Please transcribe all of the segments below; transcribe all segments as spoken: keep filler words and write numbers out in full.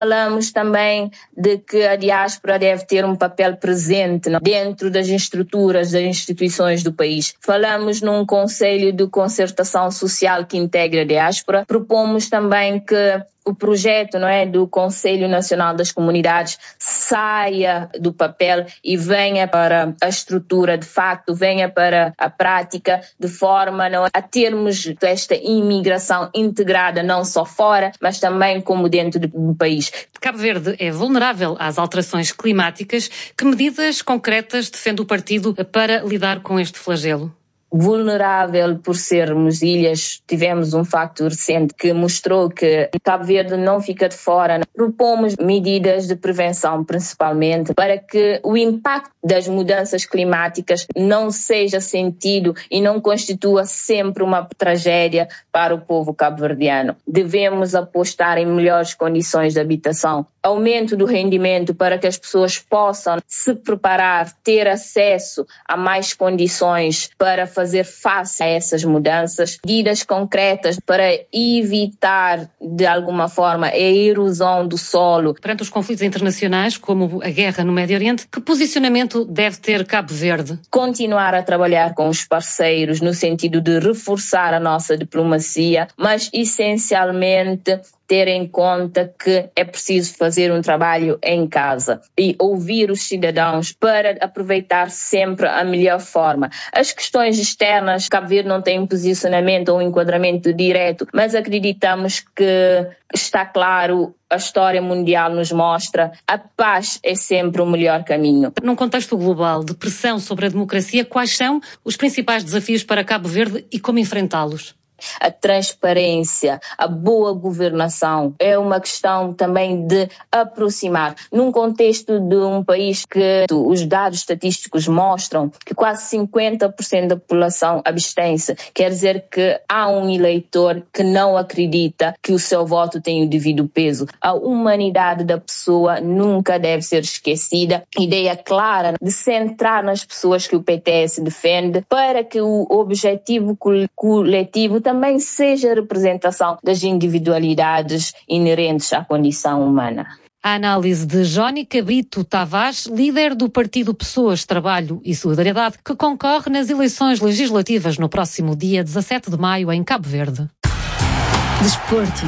Falamos também de que a diáspora deve ter um papel presente dentro das estruturas das instituições do país. Falamos num Conselho de Concertação Social que integra a diáspora. Propomos também que o projeto, não é, do Conselho Nacional das Comunidades saia do papel e venha para a estrutura de facto, venha para a prática, de forma não, a termos esta imigração integrada não só fora, mas também como dentro do país. Cabo Verde é vulnerável às alterações climáticas. Que medidas concretas defende o partido para lidar com este flagelo? Vulnerável por sermos ilhas, tivemos um facto recente que mostrou que Cabo Verde não fica de fora. Propomos medidas de prevenção, principalmente, para que o impacto das mudanças climáticas não seja sentido e não constitua sempre uma tragédia para o povo cabo-verdiano. Devemos apostar em melhores condições de habitação, aumento do rendimento para que as pessoas possam se preparar, ter acesso a mais condições para fazer fazer face a essas mudanças, medidas concretas para evitar, de alguma forma, a erosão do solo. Perante os conflitos internacionais, como a guerra no Médio Oriente, que posicionamento deve ter Cabo Verde? Continuar a trabalhar com os parceiros no sentido de reforçar a nossa diplomacia, mas essencialmente ter em conta que é preciso fazer um trabalho em casa e ouvir os cidadãos para aproveitar sempre a melhor forma. As questões externas, Cabo Verde não tem um posicionamento ou um enquadramento direto, mas acreditamos que está claro, a história mundial nos mostra, a paz é sempre o melhor caminho. Num contexto global de pressão sobre a democracia, quais são os principais desafios para Cabo Verde e como enfrentá-los? A transparência, a boa governação é uma questão também de aproximar. Num contexto de um país que os dados estatísticos mostram que quase cinquenta por cento da população abstém-se, quer dizer que há um eleitor que não acredita que o seu voto tem o devido peso. A humanidade da pessoa nunca deve ser esquecida. Ideia clara de centrar nas pessoas que o P T S defende para que o objetivo coletivo também seja a representação das individualidades inerentes à condição humana. A análise de Jónica Brito Tavares, líder do Partido Pessoas, Trabalho e Solidariedade, que concorre nas eleições legislativas no próximo dia dezassete de maio em Cabo Verde. Desporto.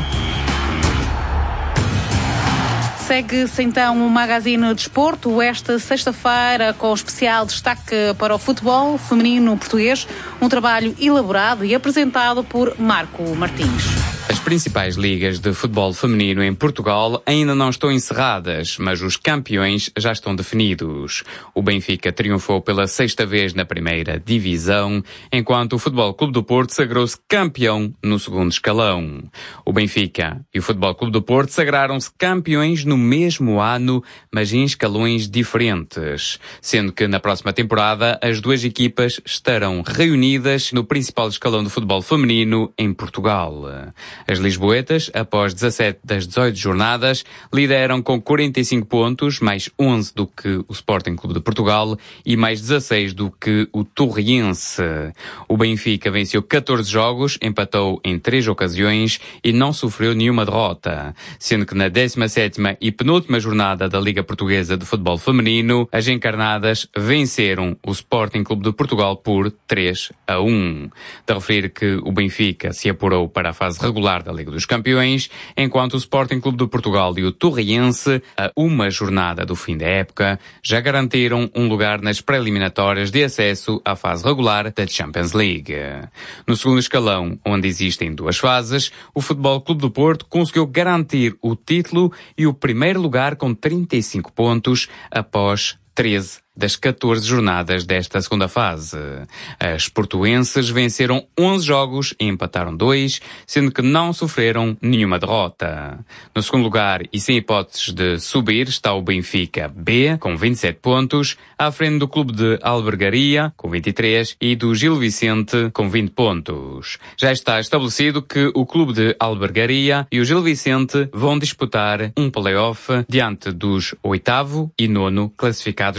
Segue-se então o Magazine Desporto esta sexta-feira com especial destaque para o futebol feminino português, um trabalho elaborado e apresentado por Marco Martins. As principais ligas de futebol feminino em Portugal ainda não estão encerradas, mas os campeões já estão definidos. O Benfica triunfou pela sexta vez na primeira divisão, enquanto o Futebol Clube do Porto sagrou-se campeão no segundo escalão. O Benfica e o Futebol Clube do Porto sagraram-se campeões no mesmo ano, mas em escalões diferentes, sendo que na próxima temporada as duas equipas estarão reunidas no principal escalão do futebol feminino em Portugal. As lisboetas, após dezassete das dezoito jornadas, lideram com quarenta e cinco pontos, mais onze do que o Sporting Clube de Portugal e mais dezasseis do que o Torriense. O Benfica venceu catorze jogos, empatou em três ocasiões e não sofreu nenhuma derrota, sendo que na décima sétima e penúltima jornada da Liga Portuguesa de Futebol Feminino, as encarnadas venceram o Sporting Clube de Portugal por três a um. De referir que o Benfica se apurou para a fase regular da Liga dos Campeões, enquanto o Sporting Clube de Portugal e o Torriense, a uma jornada do fim da época, já garantiram um lugar nas pré-eliminatórias de acesso à fase regular da Champions League. No segundo escalão, onde existem duas fases, o Futebol Clube do Porto conseguiu garantir o título e o primeiro lugar com trinta e cinco pontos após treze das catorze jornadas desta segunda fase. As portuenses venceram onze jogos e empataram dois, sendo que não sofreram nenhuma derrota. No segundo lugar, e sem hipóteses de subir, está o Benfica B, com vinte e sete pontos, à frente do Clube de Albergaria, com vinte e três, e do Gil Vicente, com vinte pontos. Já está estabelecido que o Clube de Albergaria e o Gil Vicente vão disputar um play-off diante dos oitavo e nono classificados da primeira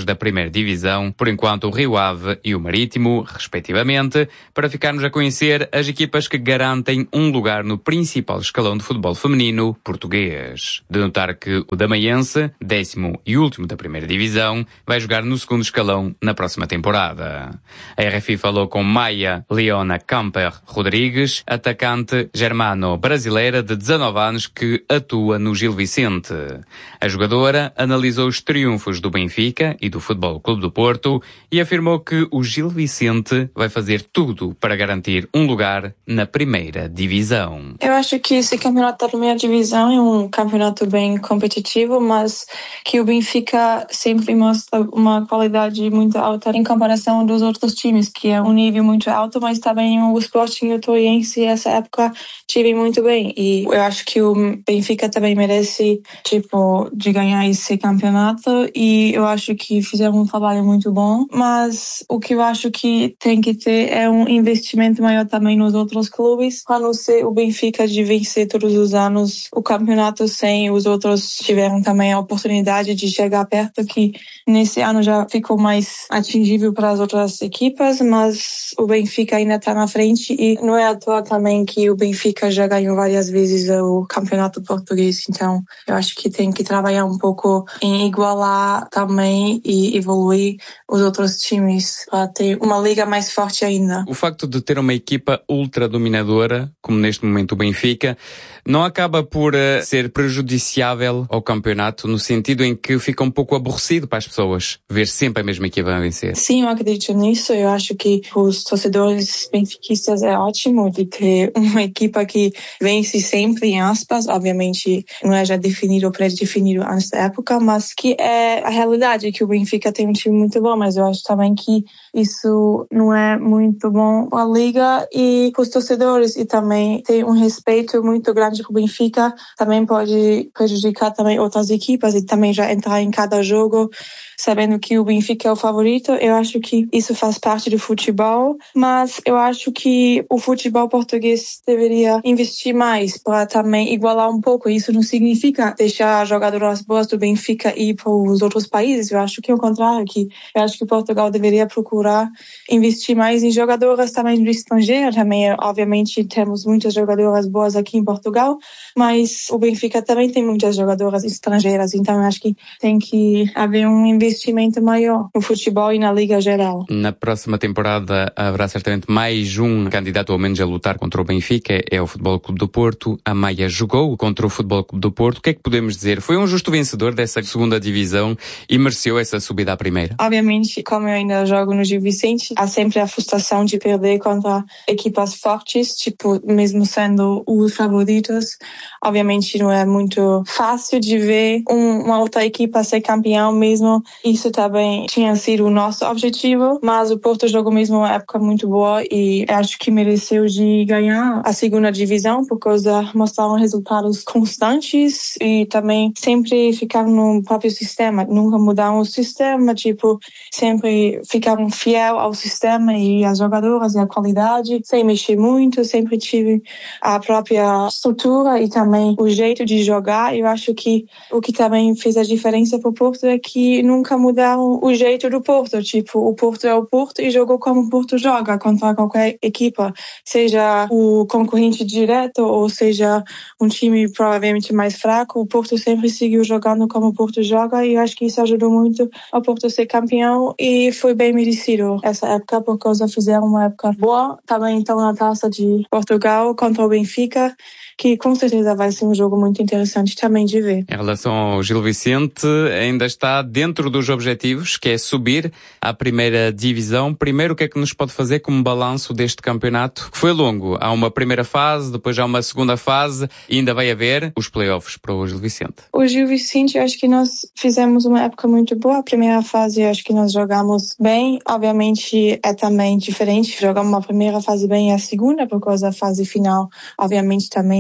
primeira divisão, por enquanto o Rio Ave e o Marítimo, respectivamente, para ficarmos a conhecer as equipas que garantem um lugar no principal escalão de futebol feminino português. De notar que o Damaiense, décimo e último da primeira divisão, vai jogar no segundo escalão na próxima temporada. A R F I falou com Maia Leona Camper Rodrigues, atacante germano-brasileira de dezanove anos que atua no Gil Vicente. A jogadora analisou os triunfos do Benfica e do Futebol Clube do Porto e afirmou que o Gil Vicente vai fazer tudo para garantir um lugar na primeira divisão. Eu acho que esse campeonato da primeira divisão é um campeonato bem competitivo, mas que o Benfica sempre mostra uma qualidade muito alta em comparação dos outros times, que é um nível muito alto, mas também o Sporting e o Torriense essa época tive muito bem. E eu acho que o Benfica também merece, tipo, de ganhar esse campeonato, e eu acho que fizeram um trabalho muito bom, mas o que eu acho que tem que ter é um investimento maior também nos outros clubes, para não ser o Benfica de vencer todos os anos o campeonato sem os outros tiveram também a oportunidade de chegar perto, que nesse ano já ficou mais atingível para as outras equipas, mas o Benfica ainda está na frente e não é à toa também que o Benfica já ganhou várias vezes o campeonato português, então eu acho que tem que trabalhar um pouco em igualar também e evoluir os outros times para ter uma liga mais forte ainda. O facto de ter uma equipa ultra dominadora, como neste momento o Benfica, não acaba por uh, ser prejudiciável ao campeonato, no sentido em que fica um pouco aborrecido para as pessoas ver sempre a mesma equipa a vencer? Sim, eu acredito nisso. Eu acho que os torcedores benfiquistas é ótimo de ter uma equipa que vence sempre, em aspas. Obviamente não é já definido ou pré-definido antes da época, mas que é a realidade, que o Benfica tem um time muito bom, mas eu acho também que isso não é muito bom para a liga e para os torcedores, e também tem um respeito muito grande para o Benfica, também pode prejudicar também outras equipas e também já entrar em cada jogo sabendo que o Benfica é o favorito. Eu acho que isso faz parte do futebol, mas eu acho que o futebol português deveria investir mais para também igualar um pouco. Isso não significa deixar jogadoras boas do Benfica ir para os outros países. Eu acho que é o contrário, que eu acho que Portugal deveria procurar investir mais em jogadoras também do estrangeiro. Também, obviamente, temos muitas jogadoras boas aqui em Portugal, mas o Benfica também tem muitas jogadoras estrangeiras, então eu acho que tem que haver um investimento investimento maior no futebol e na Liga geral. Na próxima temporada haverá certamente mais um candidato ao menos a lutar contra o Benfica, é o Futebol Clube do Porto. A Maia jogou contra o Futebol Clube do Porto. O que é que podemos dizer? Foi um justo vencedor dessa segunda divisão e mereceu essa subida à primeira? Obviamente, como eu ainda jogo no Gil Vicente, há sempre a frustração de perder contra equipas fortes, tipo, mesmo sendo os favoritos. Obviamente não é muito fácil de ver um, uma outra equipa ser campeão mesmo. Isso também tinha sido o nosso objetivo, mas o Porto jogou mesmo uma época muito boa e acho que mereceu de ganhar a segunda divisão, por causa mostraram resultados constantes e também sempre ficaram no próprio sistema, nunca mudaram o sistema, tipo, sempre ficaram fiel ao sistema e às jogadoras e à qualidade, sem mexer muito, sempre tive a própria estrutura e também o jeito de jogar. Eu acho que o que também fez a diferença para o Porto é que nunca mudaram o jeito do Porto. Tipo, o Porto é o Porto e jogou como o Porto joga contra qualquer equipa, seja o concorrente direto ou seja um time provavelmente mais fraco. O Porto sempre seguiu jogando como o Porto joga e eu acho que isso ajudou muito ao Porto ser campeão e foi bem merecido essa época, por causa fizeram uma época boa. Também estão na Taça de Portugal contra o Benfica, que com certeza vai ser um jogo muito interessante também de ver. Em relação ao Gil Vicente, ainda está dentro dos objetivos, que é subir à primeira divisão. Primeiro, o que é que nos pode fazer como balanço deste campeonato? Que foi longo. Há uma primeira fase, depois há uma segunda fase e ainda vai haver os playoffs para o Gil Vicente. O Gil Vicente, eu acho que nós fizemos uma época muito boa. A primeira fase, eu acho que nós jogamos bem. Obviamente, é também diferente. Jogamos uma primeira fase bem e a segunda, por causa da fase final, obviamente, também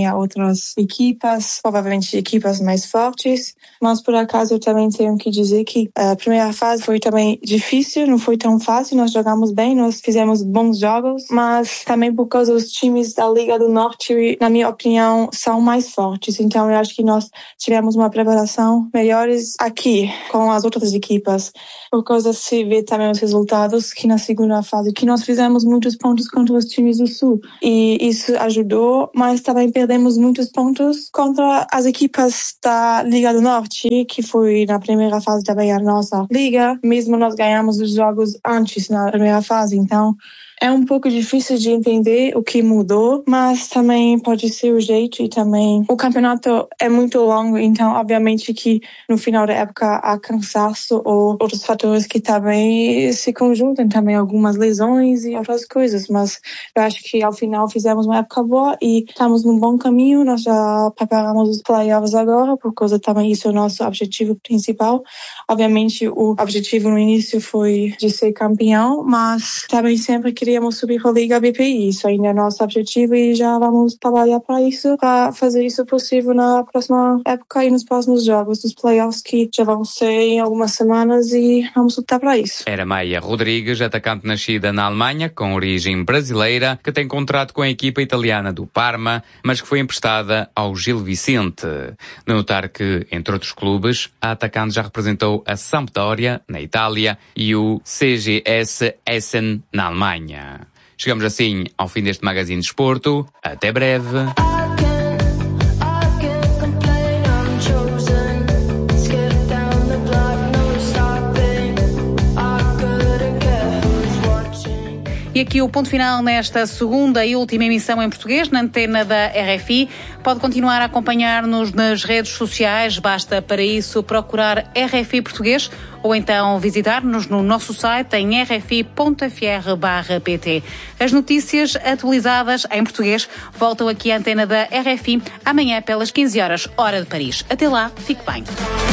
também há outras equipas, provavelmente equipas mais fortes, mas por acaso eu também tenho que dizer que a primeira fase foi também difícil, não foi tão fácil, nós jogamos bem, nós fizemos bons jogos, mas também por causa dos times da Liga do Norte, na minha opinião, são mais fortes, então eu acho que nós tivemos uma preparação melhores aqui com as outras equipas, por causa se vê também os resultados que na segunda fase, que nós fizemos muitos pontos contra os times do Sul, e isso ajudou, mas também perdemos muitos pontos contra as equipas da Liga do Norte, que foi na primeira fase também a nossa liga, mesmo nós ganhamos os jogos antes na primeira fase, então é um pouco difícil de entender o que mudou, mas também pode ser o jeito e também o campeonato é muito longo, então obviamente que no final da época há cansaço ou outros fatores que também se conjuntam, também algumas lesões e outras coisas, mas eu acho que ao final fizemos uma época boa e estamos num bom caminho, nós já preparamos os playoffs agora, por causa também isso é o nosso objetivo principal. Obviamente o objetivo no início foi de ser campeão, mas também sempre queríamos subir para a Liga B P I, isso ainda é nosso objetivo e já vamos trabalhar para isso, para fazer isso possível na próxima época e nos próximos jogos dos playoffs que já vão ser em algumas semanas e vamos lutar para isso. Era Maia Rodrigues, atacante nascida na Alemanha, com origem brasileira, que tem contrato com a equipa italiana do Parma, mas que foi emprestada ao Gil Vicente. Notar que, entre outros clubes, a atacante já representou a Sampdoria, na Itália, e o C G S Essen, na Alemanha. Chegamos assim ao fim deste Magazine de Desporto. Até breve. E aqui o ponto final nesta segunda e última emissão em português, na antena da R F I. Pode continuar a acompanhar-nos nas redes sociais, basta para isso procurar R F I Português ou então visitar-nos no nosso site em r f i ponto f r barra p t. As notícias atualizadas em português voltam aqui à antena da R F I amanhã pelas quinze horas, hora de Paris. Até lá, fique bem.